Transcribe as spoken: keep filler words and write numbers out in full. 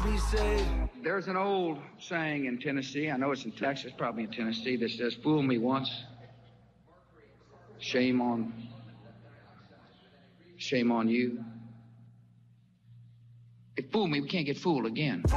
be saved. There's an old saying in Tennessee, I know it's in Texas, probably in Tennessee, that says, fool me once, shame on, shame on you. If fool me, we can't get fooled again.